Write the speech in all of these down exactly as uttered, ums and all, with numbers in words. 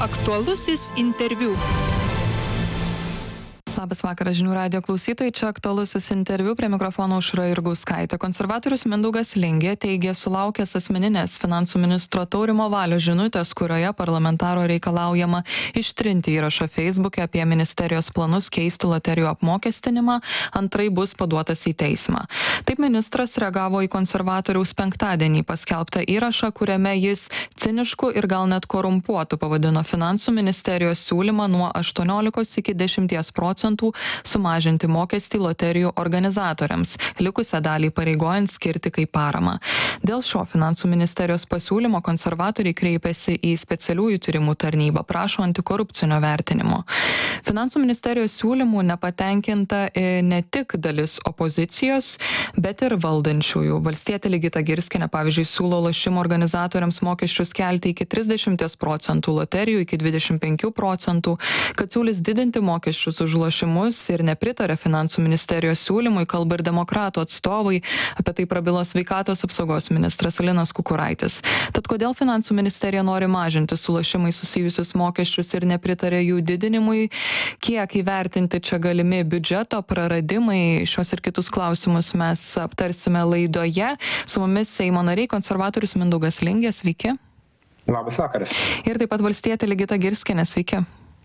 Aktualusis interviu. Labas vakaras žinių radijo klausytojai, čia aktualusis interviu, prie mikrofono Aušra Jurgauskaitė. Konservatorius Mindaugas Lingė teigė sulaukęs asmeninės finansų ministro Taurimo Valio žinutės, kurioje parlamentaro reikalaujama ištrinti įrašą Facebook'e apie ministerijos planus keisti loterijų apmokestinimą, antrai bus paduotas į teismą. Taip ministras reagavo į konservatoriaus penktadienį paskelbtą įrašą, kuriame jis cinišku ir gal net korumpuotu pavadino finansų ministerijos siūlymą nuo aštuoniolikos iki dešimties procentų sumažinti mokestį loterijų organizatoriams, likusią dalį pareigojant skirti kaip paramą. Dėl šio finansų ministerijos pasiūlymo konservatoriai kreipėsi į specialiųjų tyrimų tarnybą, prašo antikorupcinio vertinimo. Finansų ministerijos siūlymų nepatenkinta ne tik dalis opozicijos, bet ir valdančiųjų. Valstietė Ligita Girskienė, pavyzdžiui, siūlo lošimo organizatoriams mokesčius kelti iki trisdešimties procentų, loterijų iki dvidešimt penkių procentų, kad siūlys didinti mokesčius už lošimus ir nepritarė finansų ministerijos siūlymui, kalba ir demokratų atstovai, apie tai prabilo sveikatos apsaugos ministras Linas Kukuraitis. Tad kodėl finansų ministerija nori mažinti su lošimai susijusius mokesčius ir nepritarė jų didinimui, kiek įvertinti čia galimi biudžeto praradimai, šios ir kitus klausimus mes aptarsime laidoje. Su mumis Seimo nariai konservatorius Mindaugas Lingė, sveiki. Labas vakaras. Ir taip pat valstietė Ligita Girskienė, sveiki.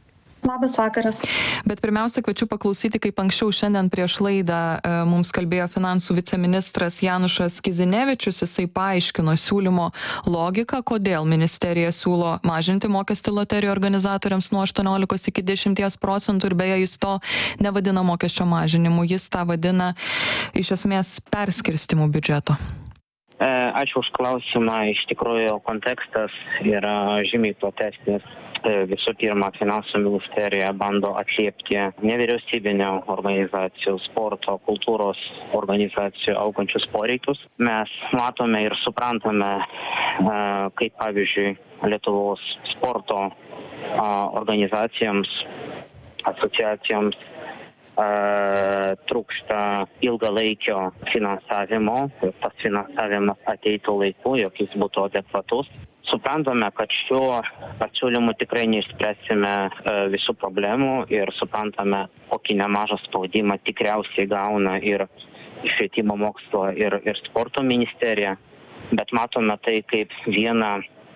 Labas vakaras. Bet pirmiausia, kviečiu paklausyti, kaip anksčiau šiandien prieš laidą e, mums kalbėjo finansų viceministras Janušas Kizinevičius. Jisai paaiškino siūlymo logiką, kodėl ministerija siūlo mažinti mokestį loterijų organizatoriams nuo aštuoniolikos iki dešimties procentų ir beje jis to nevadina mokesčio mažinimu, jis tą vadina iš esmės perskirstimu biudžeto. Ačiū už klausimą. Iš tikrųjų kontekstas yra žymiai platesnis. Visų pirma, finansų ministerija bando atliepti nevyriausybinių organizacijų, sporto, kultūros organizacijų augančius poreikius. Mes matome ir suprantame, kaip pavyzdžiui Lietuvos sporto organizacijoms, asociacijoms trūksta ilgalaikio finansavimo, tas finansavimas ateitų laiku, jog jis būtų adekvatus. Suprantame, kad šiuo pasiūlymu tikrai neišspręsime visų problemų ir suprantame, kokį nemažą spaudimą tikriausiai gauna ir švietimo mokslo ir, ir sporto ministerija, bet matome tai kaip vieną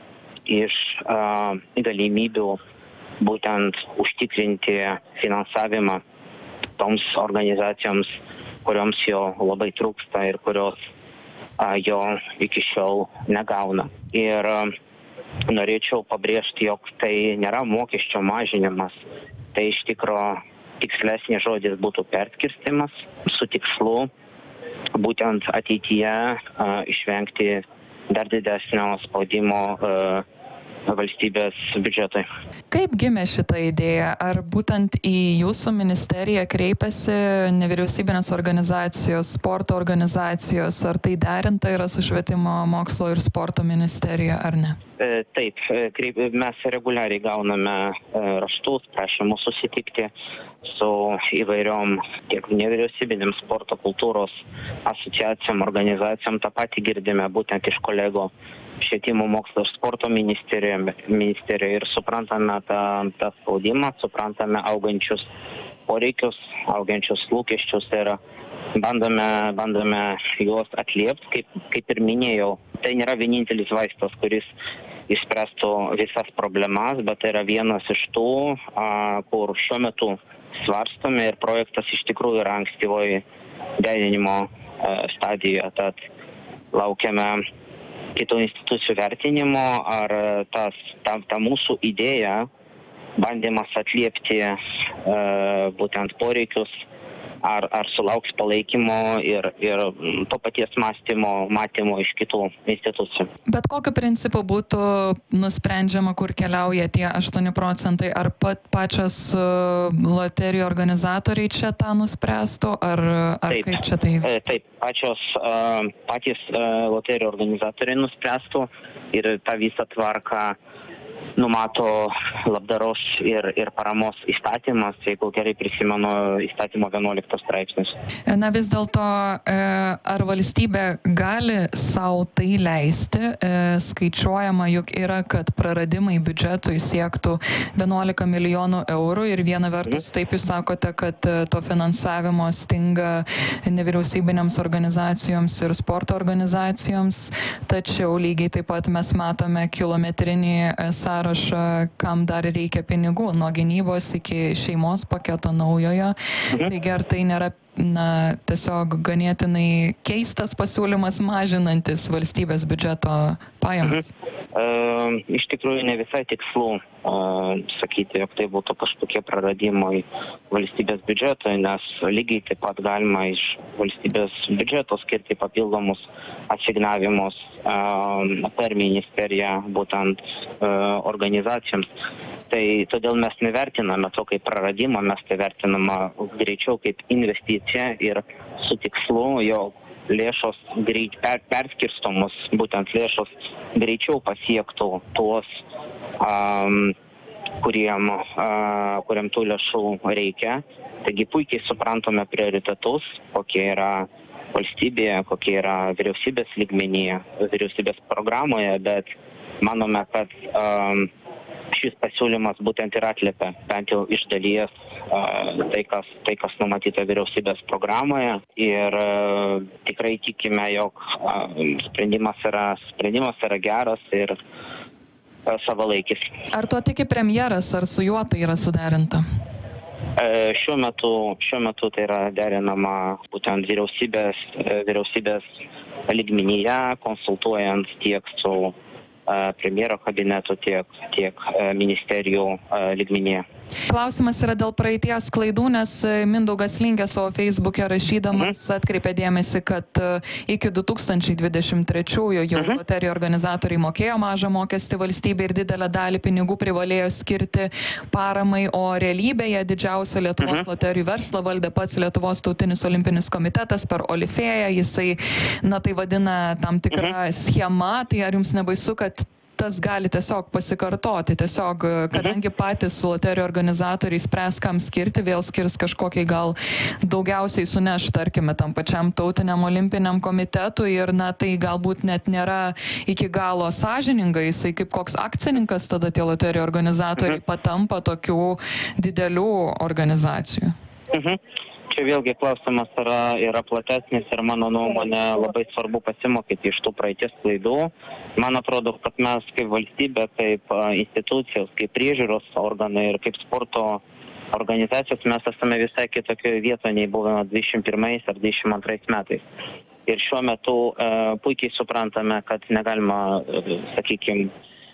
iš uh, galimybių būtent užtikrinti finansavimą toms organizacijoms, kurioms jo labai trūksta ir kurios uh, jo iki šiol negauna. Ir uh, norėčiau pabrėžti, jog tai nėra mokesčio mažinimas, tai iš tikro tikslesnis žodis būtų perskirstimas su tikslu būtent ateityje uh, išvengti dar didesnio spaudimo uh, valstybės biudžetui. Kaip gimė šita idėja? Ar būtent į jūsų ministeriją kreipiasi nevyriausybinės organizacijos, sporto organizacijos, ar tai derinta yra su švietimo mokslo ir sporto ministerija ar ne? Taip, mes reguliariai gauname raštus, prašymus susitikti su įvairiom tiek nevyriausybinėm sporto kultūros asociacijom, organizacijom. Ta patį girdime būtent iš kolegų švietimo mokslo ir sporto ministerijoje ir suprantame tą, tą spaudimą, suprantame augančius poreikius, augančius lūkesčius ir bandome, bandome juos atliepti, kaip, kaip ir minėjau. Tai nėra vienintelis vaistas, kuris išspręstų visas problemas, bet tai yra vienas iš tų, a, kur šiuo metu svarstome ir projektas iš tikrųjų yra ankstyvoje derinimo stadijoje. Tad laukiame kitų institucijų vertinimo, ar tas, ta, ta mūsų idėja, bandymas atliepti e, būtent poreikius, ar, ar sulauks palaikymo ir, ir to paties mąstymo, matymo iš kitų institucijų. Bet kokiu principu būtų nusprendžiama, kur keliauja tie aštuoni procentai? Ar pat pačios uh, loterijų organizatoriai čia tą nuspręstų, ar, ar taip, kaip čia tai? Taip, pačios, uh, patys uh, loterijų organizatoriai nuspręstų ir tą visą tvarką numato labdaros ir, ir paramos įstatymas, jeigu gerai prisimenu, įstatymo vienuoliktas straipsnis. Na vis dėlto, ar valstybė gali savo tai leisti? Skaičiuojama juk yra, kad praradimai biudžetui siektų vienuolika milijonų eurų ir viena vertus, taip jūs sakote, kad to finansavimo stinga nevyriausybinėms organizacijoms ir sporto organizacijoms, tačiau lygiai taip pat mes matome kilometrinį sąrašą, kam dar reikia pinigų, nuo gynybos iki šeimos paketo naujojo. Mhm. Taigi ar tai nėra na, tiesiog ganėtinai keistas pasiūlymas mažinantis valstybės biudžeto pajamas? Mhm. E, iš tikrųjų ne visai tikslu e, sakyti, jog tai būtų kažkokie praradimai valstybės biudžetui, nes lygiai taip pat galima iš valstybės biudžeto skirti papildomus asignavimus e, per ministeriją būtent e, organizacijoms. Tai todėl mes nevertiname to kaip praradimą, mes tai vertiname greičiau kaip investiciją ir su tikslu, jog lėšos greit per, perskirstomos, būtent lėšos greičiau pasiektų tuos, um, kuriem, uh, kuriem tų lėšų reikia. Taigi puikiai suprantame prioritetus, kokie yra valstybėje, kokie yra vyriausybės lygmenyje, vyriausybės programoje, bet manome, kad um, šis pasiūlymas būtent ir atliepia bent jau iš dalies tai, kas, tai, kas numatyta vyriausybės programoje ir tikrai tikime, jog sprendimas yra, sprendimas yra geras ir savalaikis. Ar tuo tiki premjeras, ar su juo tai yra suderinta? Šiuo metu, šiuo metu tai yra derinama būtent vyriausybės, vyriausybės lygmenyje, konsultuojant tiek su premjero kabinetų, tiek, tiek ministerijų lygmenyje. Klausimas yra dėl praeities klaidų, nes Mindaugas Lingė savo Facebook'e rašydamas mhm. atkreipė dėmesį, kad iki du tūkstančiai dvidešimt trečiųjų jau mhm. loterijų organizatoriai mokėjo mažą mokestį valstybei ir didelę dalį pinigų privalėjo skirti paramai, o realybėje didžiausią Lietuvos mhm. loterijų verslą valdė pats Lietuvos tautinis olimpinis komitetas per Olifėją. Jisai, na tai vadina tam tikrą mhm. schemą, tai ar jums nebaisu, kad tas gali tiesiog pasikartoti, tiesiog, kadangi patys loterijų organizatoriai spręs, kam skirti, vėl skirs kažkokiai gal daugiausiai suneš, tarkime, tam pačiam tautiniam olimpiniam komitetui ir, na, tai galbūt net nėra iki galo sąžininga, jisai kaip koks akcininkas tada tie loterijų organizatoriai mhm. patampa tokių didelių organizacijų. Mhm. Čia vėlgi klausimas yra, yra platesnis ir mano nuomonė labai svarbu pasimokyti iš tų praeities klaidų. Man atrodo, kad mes kaip valstybė, kaip institucijos, kaip priežiūros organai ir kaip sporto organizacijos mes esame visai kitokioje vietoje nei buvome dvidešimt pirmais ar dvidešimt antrais metais. Ir šiuo metu e, puikiai suprantame, kad negalima, e, sakykime,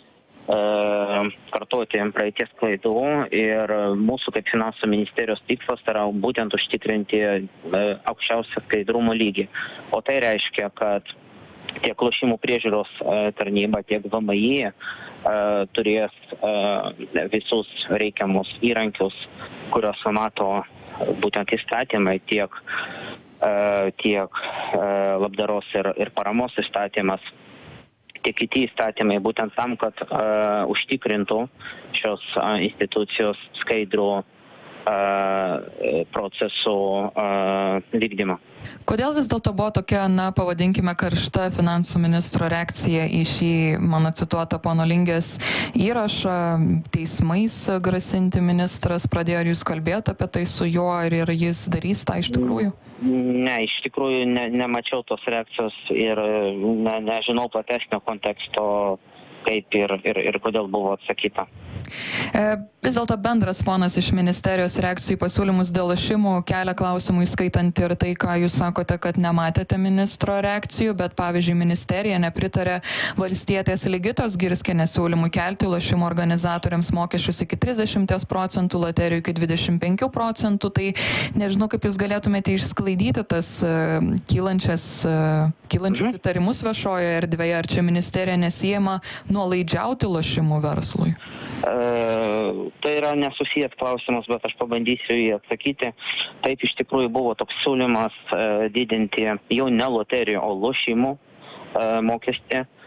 kartoti praeities klaidų ir mūsų kaip finansų ministerijos tikslas yra būtent užtikrinti aukščiausią skaidrumo lygį. O tai reiškia, kad tiek lošimų priežiūros tarnyba, tiek V M I turės visus reikiamus įrankius, kuriuos numato būtent įstatymai, tiek, tiek labdaros ir, ir paramos įstatymas, tiek kiti įstatymai, būtent tam, kad uh, užtikrintų šios uh, institucijos skaidrų uh, procesų uh, vykdymą. Kodėl vis dėlto buvo tokia, na, pavadinkime, karšta finansų ministro reakcija į šį mano cituotą pono Lingės įrašą? Teismais grasinti ministras pradėjo, ar jūs kalbėjote apie tai su juo ir, ir jis darys tą iš tikrųjų? Ne, iš tikrųjų ne, nemačiau tos reakcijos ir ne, nežinau platesnio konteksto, kaip ir, ir, ir kodėl buvo atsakyta. E, vis dėlto bendras fonas iš ministerijos reakcijų į pasiūlymus dėl lošimų kelia klausimų, įskaitant ir tai, ką jūs sakote, kad nematėte ministro reakcijų, bet pavyzdžiui, ministerija nepritarė valstietės Ligitos Girskienės siūlymui kelti lošimų organizatoriams mokesčius iki trisdešimt procentų, loterijų iki dvidešimt penkių procentų. Tai nežinau, kaip jūs galėtumėte išsklaidyti tas uh, kylančias, uh, kylančius mhm. įtarimus viešojoje erdvėje, ar čia ministerija nesijama nuolaidžiauti lošimų verslui? Uh, tai yra nesusijęs klausimas, bet aš pabandysiu jį atsakyti. Taip, iš tikrųjų buvo toks siūlymas uh, didinti jau ne loterijų, o lošimų uh, mokestį.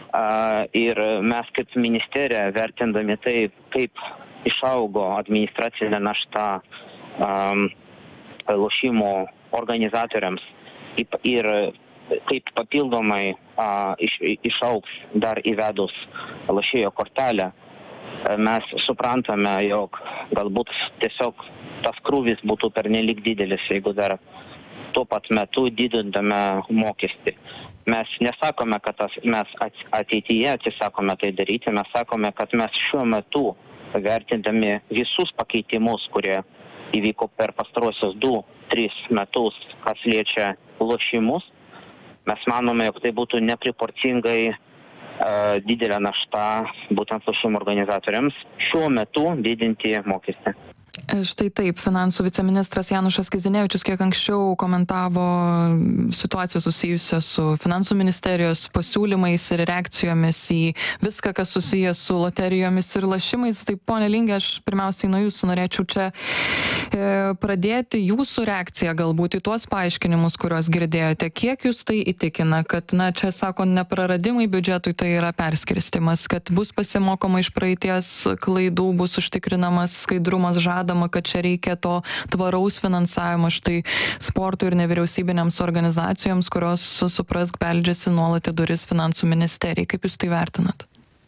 Ir mes kaip ministerija, vertindami tai, kaip išaugo administracinė našta um, lošimų organizatoriams ir kaip papildomai uh, iš, išaugs dar įvedus lošėjo kortelę, mes suprantame, jog galbūt tiesiog tas krūvis būtų pernelyg didelis, jeigu dar tuo pat metu didindame mokestį. Mes nesakome, kad tas, mes ateityje atsisakome tai daryti, mes sakome, kad mes šiuo metu vertindami visus pakeitimus, kurie įvyko per pastaruosius du tris metus, kas liečia lošimus, mes manome, jog tai būtų neproporcingai uh, didelė našta būtent lošimų organizatoriams šiuo metu didinti mokestį. Štai taip, finansų viceministras Janušas Kizinevičius kiek anksčiau komentavo situaciją susijusią su finansų ministerijos pasiūlymais ir reakcijomis į viską, kas susijęs su loterijomis ir lošimais. Tai, pone Linge, aš pirmiausiai nuo jūsų norėčiau čia e, pradėti jūsų reakciją galbūt į tuos paaiškinimus, kuriuos girdėjote. Kiek jūs tai įtikina, kad, na, čia sako, nepraradimai biudžetui, tai yra perskirstimas, kad bus pasimokoma iš praeities klaidų, bus užtikrinamas skaidrumas, žadama, kad čia reikia to tvaraus finansavimo štai sportui ir nevyriausybinėms organizacijoms, kurios, suprask, beldžiasi nuolat į duris finansų ministerijai. Kaip jūs tai vertinat?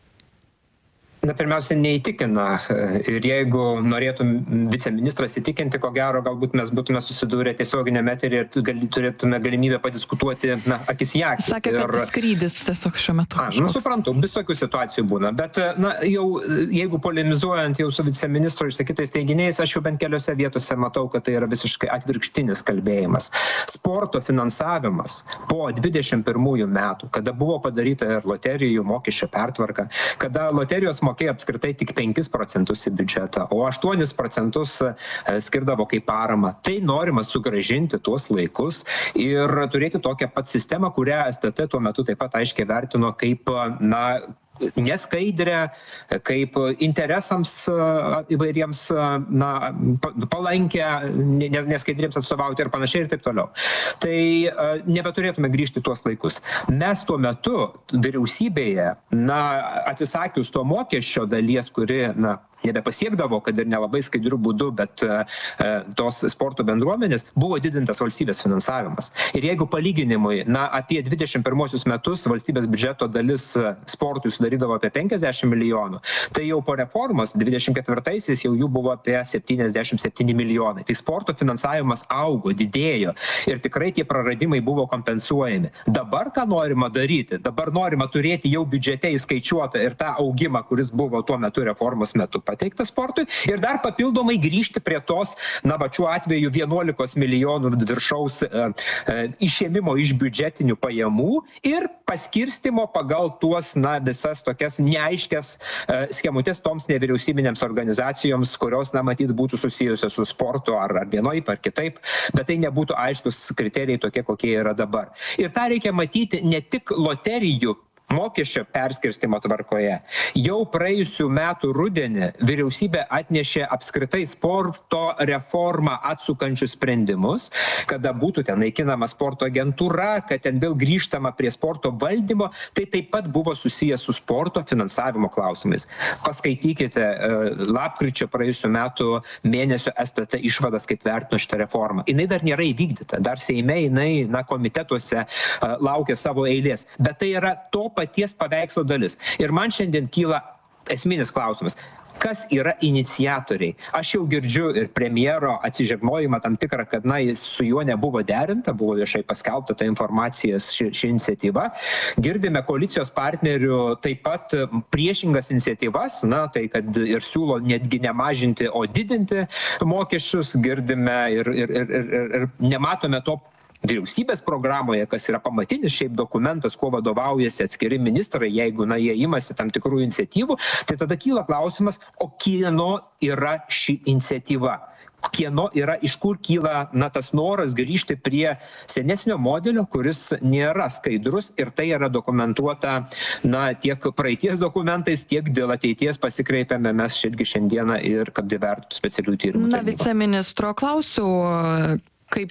Na, pirmiausia, neįtikina. Ir jeigu norėtum viceministras įtikinti, ko gero, galbūt mes būtume susidūrę tiesioginėme eteryje ir gali, turėtume galimybę padiskutuoti, na, akis į akį. Sakė, kad ir... skrydis tiesiog šiuo metu. A, nu, suprantu, visokių situacijų būna. Bet, na, jau, jeigu polemizuojant jau su viceministro išsakytais teiginiais, aš jau bent keliose vietose matau, kad tai yra visiškai atvirkštinis kalbėjimas. Sporto finansavimas po dvidešimt pirmųjų metų, kada buvo padaryta ir loterijų mokesčio pertvarka, kada loterijos mokėjo apskritai tik penkis procentus į biudžetą, o aštuonis procentus skirdavo kaip paramą. Tai norima sugrąžinti tuos laikus ir turėti tokią pat sistemą, kurią S T T tuo metu taip pat aiškiai vertino kaip, na, neskaidrę, kaip interesams įvairiems, na, palankę, neskaidriems atstovauti ir panašiai ir taip toliau. Tai nebeturėtume grįžti tuos laikus. Mes tuo metu vyriausybėje, na, atsisakius to mokesčio dalies, kuri, na, nebepasiekdavo, kad ir nelabai skaidrių būdų, bet e, tos sporto bendruomenės, buvo didintas valstybės finansavimas. Ir jeigu palyginimui, na, apie dvidešimt pirmuosius metus valstybės biudžeto dalis sportui sudarydavo apie penkiasdešimt milijonų, tai jau po reformos dvidešimt ketvirtaisiais jau jų buvo apie septyniasdešimt septyni milijonai. Tai sporto finansavimas augo, didėjo ir tikrai tie praradimai buvo kompensuojami. Dabar ką norima daryti? Dabar norima turėti jau biudžete įskaičiuotą ir tą augimą, kuris buvo tuo metu reformos metu pateiktas sportui ir dar papildomai grįžti prie tos, na, va, šiuo atveju vienuolikos milijonų viršaus e, e, išėmimo iš biudžetinių pajamų ir paskirstimo pagal tuos, na, visas tokias neaiškias e, schemutės toms nevyriausybinėms organizacijoms, kurios, na, matyt, būtų susijusios su sportu ar, ar vienaip ar kitaip, bet tai nebūtų aiškus kriterijai tokie, kokie yra dabar. Ir tą reikia matyti ne tik loterijų mokesčio perskirstimo tvarkoje. Jau praėjusių metų rudenį vyriausybė atnešė apskritai sporto reformą atsukančius sprendimus, kada būtų ten naikinama sporto agentūra, kad ten vėl grįžtama prie sporto valdymo, tai taip pat buvo susijęs su sporto finansavimo klausimais. Paskaitykite lapkričio praėjusių metų mėnesio S T T išvadas, kaip vertino šitą reformą. Jinai dar nėra įvykdyta, dar Seime jinai, na, komitetuose laukia savo eilės, bet tai yra to paties paveikslo dalis. Ir man šiandien kyla esminis klausimas. Kas yra iniciatoriai? Aš jau girdžiu ir premjero atsižegnojimą tam tikrą, kad, na, jis su juo nebuvo derinta, buvo viešai paskelbta ta informacija, ši, ši iniciatyva. Girdime koalicijos partnerių taip pat priešingas iniciatyvas, na, tai kad ir siūlo netgi nemažinti, o didinti mokesčius. Girdime ir, ir, ir, ir, ir nematome to vyriausybės programoje, kas yra pamatinis šiaip dokumentas, kuo vadovaujasi atskiri ministrai, jeigu, na, jie imasi tam tikrų iniciatyvų, tai tada kyla klausimas, o kieno yra ši iniciatyva? Kieno yra, iš kur kyla, na, tas noras grįžti prie senesnio modelio, kuris nėra skaidrus ir tai yra dokumentuota, na, tiek praeities dokumentais, tiek dėl ateities pasikreipiame mes irgi šiandieną ir kaip divertų specialių tyrimų. Na, viceministro klausiu, kaip čia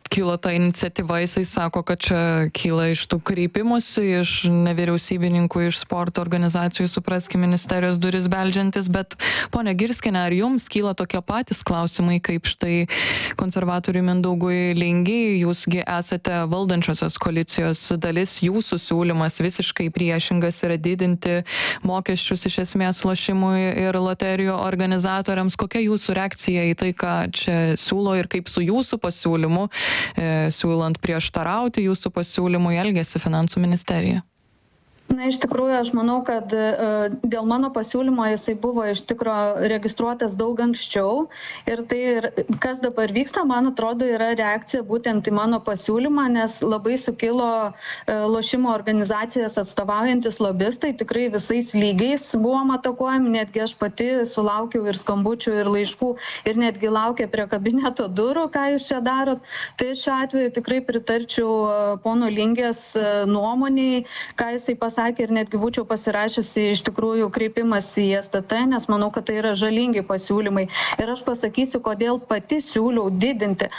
kilo ta iniciatyva, jisai sako, kad čia kyla iš tų kreipimųsi, iš nevyriausybininkų, iš sporto organizacijų, supraskime, ministerijos duris beldžiantis, bet ponia Girskiene, ar jums kyla tokie patys klausimai, kaip štai konservatoriui Mindaugui Lingiai, jūsgi esate valdančiosios koalicijos dalis, jūsų siūlymas visiškai priešingas yra didinti mokesčius iš esmės lošimui ir loterijų organizatoriams. Kokia jūsų reakcija į tai, ką čia siūlo ir kaip su jūsų pasiūlymu, e, siūlant prieštarauti jūsų pasiūlymui, elgiasi Finansų ministerija? Na, iš tikrųjų, aš manau, kad uh, dėl mano pasiūlymo jisai buvo iš tikro registruotas daug anksčiau ir tai, ir, kas dabar vyksta, man atrodo, yra reakcija būtent į mano pasiūlymą, nes labai sukilo uh, lošimo organizacijas atstovaujantis lobistai, tikrai visais lygiais buvom atakuojami, netgi aš pati sulaukiau ir skambučių, ir laiškų, ir netgi laukė prie kabineto durų, ką jūs čia darot. Tai šiuo atveju tikrai pritarčiau uh, pono Lingės uh, nuomoniai, ką jisai pasakė. Ir netgi būčiau pasirašiusi iš tikrųjų kreipimas į S T T, nes manau, kad tai yra žalingi pasiūlymai. Ir aš pasakysiu, kodėl pati siūliau didinti.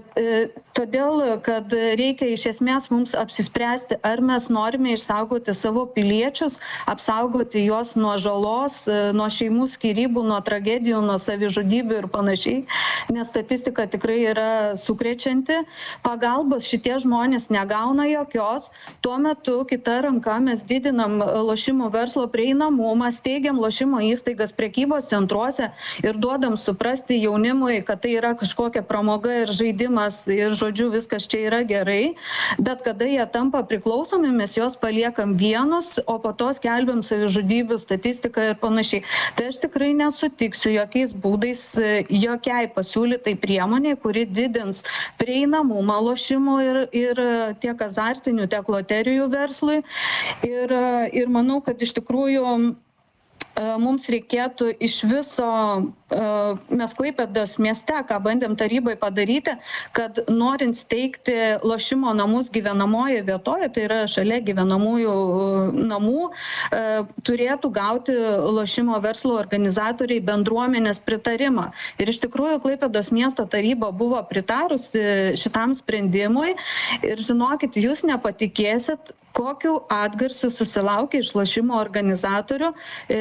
Todėl, kad reikia iš esmės mums apsispręsti, ar mes norime išsaugoti savo piliečius, apsaugoti juos nuo žalos, nuo šeimų skyrybų, nuo tragedijų, nuo savižudybių ir panašiai. Nes statistika tikrai yra sukrečianti. Pagalbos šitie žmonės negauna jokios. Tuo metu kita ranka mes didinam lošimų verslo prieinamumą, steigiam lošimo įstaigas prekybos centruose ir duodam suprasti jaunimui, kad tai yra kažkokia pramoga ir žaidimas ir žodžiu viskas čia yra gerai, bet kada jie tampa priklausomi, mes juos paliekam vienus, o po to skelbiam savižudybių statistiką ir panašiai. Tai aš tikrai nesutiksiu jokiais būdais jokiai pasiūlytai priemoniai, kuri didins prieinamumą lošimų ir, ir tiek azartinių, tiek loterijų verslui. Ir, ir manau, kad iš tikrųjų mums reikėtų iš viso, mes Klaipėdos mieste, ką bandėm tarybai padaryti, kad norint steigti lošimo namus gyvenamoje vietoje, tai yra šalia gyvenamųjų namų, turėtų gauti lošimo verslo organizatoriai bendruomenės pritarimą. Ir iš tikrųjų Klaipėdos miesto taryba buvo pritarusi šitam sprendimui ir žinokit, jūs nepatikėsit, kokiu atgarsiu susilaukia iš lošimo organizatorių,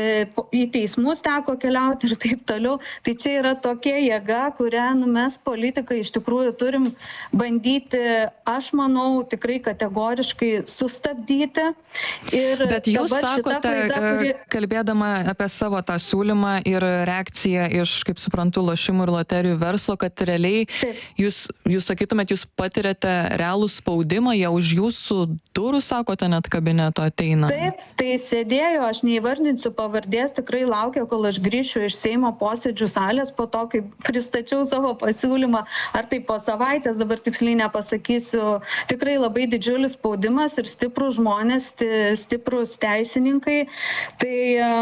į teismus teko keliauti ir taip toliau. Tai čia yra tokia jėga, kurią nu, mes politikai iš tikrųjų turim bandyti, aš manau, tikrai kategoriškai sustabdyti. Ir bet jūs sakote, klaida, kuri... kalbėdama apie savo tą siūlymą ir reakciją iš, kaip suprantu, lošimų ir loterijų verslo, kad realiai jūs, jūs sakytumėt, jūs patiriate realų spaudimą, jie už jūsų durų, sakote, net kabineto ateina. Taip, tai sėdėjo, aš neįvardinsiu pavardės, tikrai laukia, kol aš grįšiu iš Seimo posėdžių salės po to, kai pristačiau savo pasiūlymą, ar tai po savaitės, dabar tiksliai nepasakysiu, tikrai labai didžiulis spaudimas ir stiprus žmonės, stiprus teisininkai. Tai,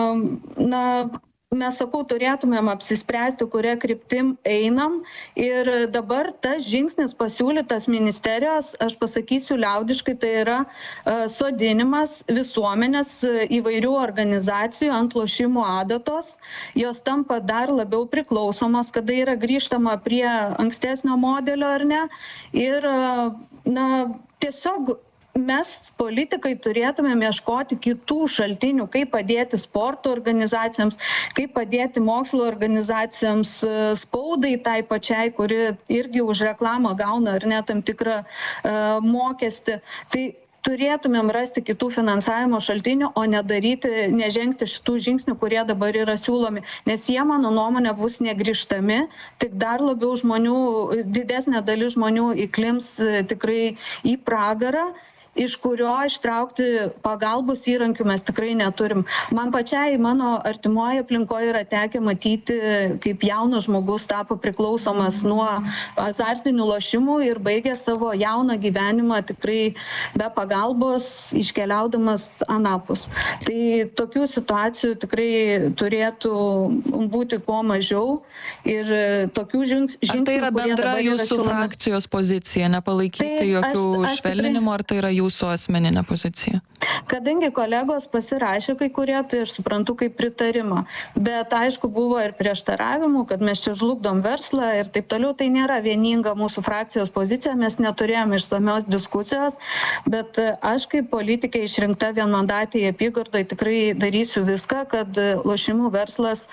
na, mes, sakau, turėtumėm apsispręsti, kuria kryptim einam ir dabar tas žingsnis pasiūlytas ministerijos, aš pasakysiu liaudiškai, tai yra uh, sodinimas visuomenės įvairių organizacijų ant lošimų adatos, jos tampa dar labiau priklausomos, kada yra grįžtama prie ankstesnio modelio ar ne, ir uh, na, tiesiog mes, politikai, turėtumėm ieškoti kitų šaltinių, kaip padėti sporto organizacijams, kaip padėti mokslo organizacijams, spaudai tai pačiai, kuri irgi už reklamą gauna ar ne tam tikrą uh, mokestį. Tai turėtumėm rasti kitų finansavimo šaltinių, o nedaryti, nežengti šitų žingsnių, kurie dabar yra siūlomi. Nes jie, mano nuomonė, bus negrįžtami, tik dar labiau žmonių, didesnė dalis žmonių įklims tikrai į pragarą, iš kurio ištraukti pagalbos įrankių mes tikrai neturim. Man pačiai, mano artimoje aplinkoje yra tekę matyti, kaip jaunas žmogus tapo priklausomas nuo azartinių lošimų ir baigė savo jauną gyvenimą tikrai be pagalbos, iškeliaudamas anapus. Tai tokių situacijų tikrai turėtų būti kuo mažiau ir tokių žingsnių, ar tai yra bendra jūsų frakcijos pozicija, nepalaikyti tai jokių aš, aš švelninimo, ar tai yra jūsų jūsų asmeninė pozicija? Kadangi kolegos pasirašė kai kurie, tai aš suprantu kaip pritarimą. Bet aišku, buvo ir prieštaravimų, kad mes čia žlugdom verslą ir taip toliau. Tai nėra vieninga mūsų frakcijos pozicija, mes neturėjome išsamios diskusijos, bet aš kaip politikė išrinkta vienmandatėje apygardoje tikrai darysiu viską, kad lošimų verslas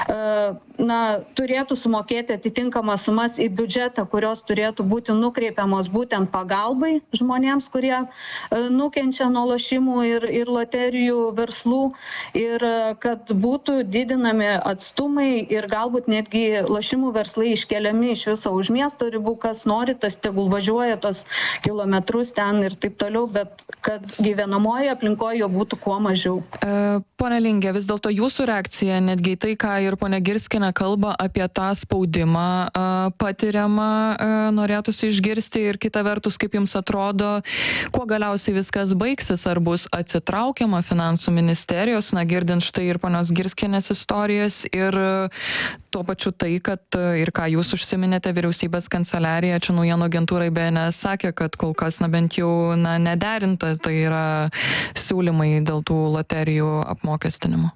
na, turėtų sumokėti atitinkamas sumas į biudžetą, kurios turėtų būti nukreipiamos būtent pagalbai žmonėms, kurie nukenčia nuo lošimų ir, ir loterijų verslų, ir kad būtų didinami atstumai ir galbūt netgi lošimų verslai iškeliami iš viso už miesto ribų, kas nori, tas tegul važiuoja tos kilometrus ten ir taip toliau, bet kad gyvenamoje aplinkoje jo būtų kuo mažiau. E, pone Linge, vis dėlto jūsų reakcija, netgi tai, ką ir pone Girskienė kalba apie tą spaudimą e, patiriamą, e, norėtųsi išgirsti ir kita vertus, kaip jums atrodo, kuo galiausiai viskas baigsis, ar bus atsitraukiama finansų ministerijos, na girdint štai ir ponios Girskienės istorijas ir tuo pačiu tai, kad ir ką jūs užsiminėte, vyriausybės kanceliarija, čia naujienų agentūrai B N S sakė, kad kol kas na bent jau na, nederinta, tai yra siūlymai dėl tų loterijų apmokestinimo.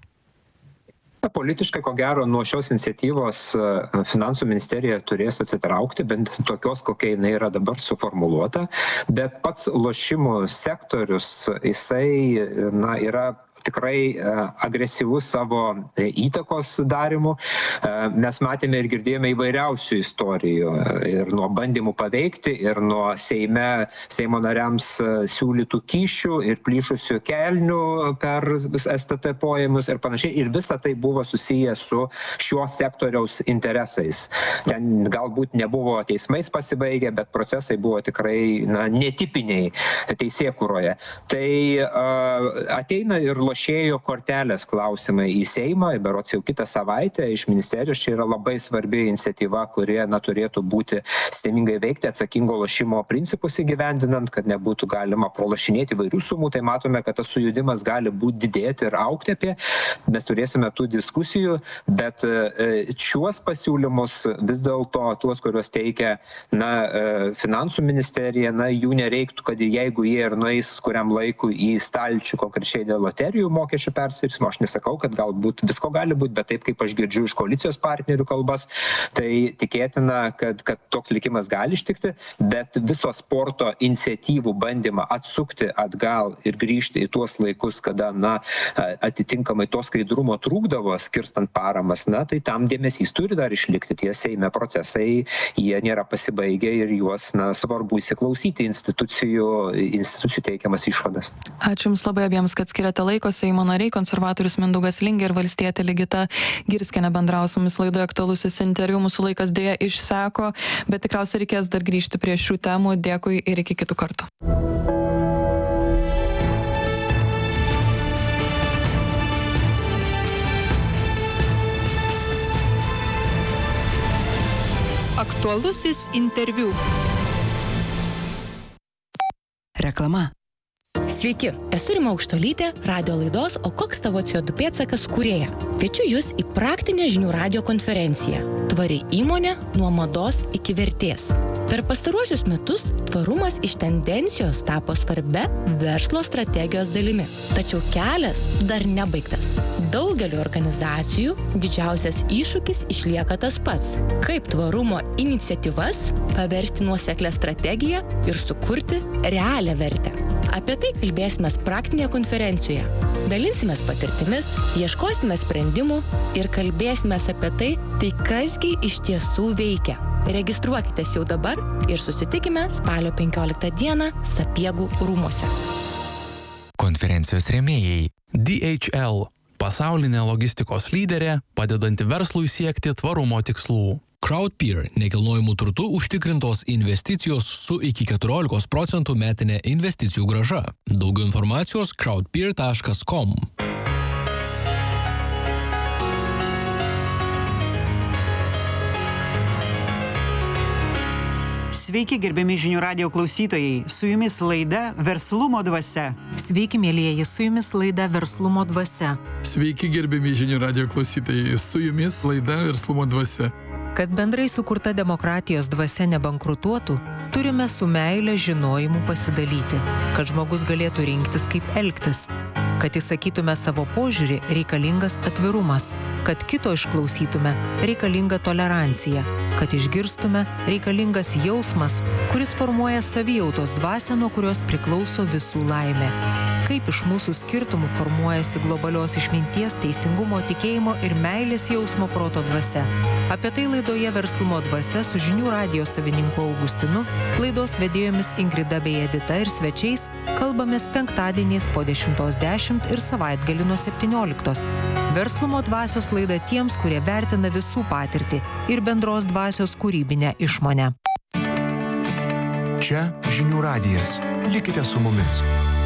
Politiškai, ko gero, nuo šios iniciatyvos finansų ministerija turės atsitraukti, bent tokios, kokia jinai yra dabar suformuluota, bet pats lošimų sektorius, jisai na, yra tikrai agresyvus savo įtakos darimu. Mes matėme ir girdėjome įvairiausių istorijų ir nuo bandymų paveikti, ir nuo Seime, Seimo nariams siūlytų kyšių ir plyšusių kelnių per S T T poėmius ir panašiai. Ir visa tai buvo susiję su šio sektoriaus interesais. Ten galbūt nebuvo teismais pasibaigę, bet procesai buvo tikrai na, netipiniai teisėkūroje. Tai uh, ateina ir lošėjo kortelės klausimai į Seimą, berods jau kitą savaitę iš ministerijos. Čia yra labai svarbi iniciatyva, kurie na, turėtų būti sistemingai veikti, atsakingo lošimo principus įgyvendinant, kad nebūtų galima pralošinėti įvairių sumų. Tai matome, kad tas sujudimas gali būti didėti ir aukti apie. Mes turėsime tų diskusijų, bet šiuos pasiūlymus vis dėlto tuos, kuriuos teikia na, finansų ministerija, na, jų nereiktų, kad jeigu jie ir nueis kuriam laikui į stalčių konkrečiai dėl loterijų mokesčių persirpsimo, aš nesakau, kad galbūt visko gali būti, bet taip kaip aš girdžiu iš koalicijos partnerių kalbas, tai tikėtina, kad, kad toks likimas gali ištikti, bet viso sporto iniciatyvų bandymą atsukti atgal ir grįžti į tuos laikus, kada na, atitinkamai to skaidrumo trūkdavo skirstant paramas, na, tai tam dėmesys turi dar išlikti. Tie Seime procesai, jie nėra pasibaigę ir juos na, svarbu įsiklausyti institucijų, institucijų teikiamas išvadas. Ačiū Jums labai abiems, kad skiriate laiko. Seimo nariai, konservatorius Mindaugas Lingė ir valstietė Ligita Girskienė bendravo su mumis laidoje aktualusis interviu. Mūsų laikas dėja išseko, bet tikriausiai reikės dar grįžti prie šių temų. Dėkui ir iki kitų kartų. Aktualusis interviu. Reklama. Sveiki, esu Rima Aukštuolytė, radio laidos O koks tavo C O du pėdsakas kūrėja. Kviečiu Jūs į praktinę žinių radijo konferenciją Tvari įmonė nuo mados iki vertės. Per pastaruosius metus tvarumas iš tendencijos tapo svarbia verslo strategijos dalimi. Tačiau kelias dar nebaigtas. Daugeliu organizacijų didžiausias iššūkis išlieka tas pats. Kaip tvarumo iniciatyvas paversti nuoseklią strategiją ir sukurti realią vertę. Apie tai kalbėsime praktinėje konferencijoje. Dalinsimės patirtimis, ieškosime sprendimų ir kalbėsime apie tai, tai kasgi iš tiesų veikia. Registruokitės jau dabar ir susitikime spalio penkioliktą dieną Sapiegų rūmuose. Konferencijos rėmėjai D H L – pasaulinė logistikos lyderė, padedanti verslui siekti tvarumo tikslų. Crowdpeer – nekilnojamų turtų užtikrintos investicijos su iki keturiolikos procentų metinė investicijų grąža. Daugiau informacijos crowdpeer taškas com. Sveiki, gerbiami žinių radijo klausytojai. Su jumis laida Verslumo dvasia. Sveiki, mielieji, su jumis laida Verslumo dvasia. Sveiki, gerbiami žinių radijo klausytojai. Su jumis laida Verslumo dvasia. Kad bendrai sukurta demokratijos dvasia nebankrutuotų, Turime su meile žinojimu pasidalyti, kad žmogus galėtų rinktis, kaip elgtis. Kad įsakytume savo požiūrį, reikalingas atvirumas. Kad kito išklausytume, reikalinga tolerancija. Kad išgirstume, reikalingas jausmas, kuris formuoja savijautos dvasią, nuo kurios priklauso visų laimė. Kaip iš mūsų skirtumų formuojasi globalios išminties, teisingumo, tikėjimo ir meilės jausmo proto dvasia. Apie tai laidoje Verslumo dvasia su žinių radijo savininku Augustinu, laidos vedėjomis Ingrida bei Edita ir svečiais kalbamės penktadieniais po dešimtos dešimt ir savaitgalį nuo septynioliktos. Verslumo dvasios laida tiems, kurie vertina visų patirtį ir bendros dvasios kūrybinę išmonę. Čia žinių radijas. Likite su mumis.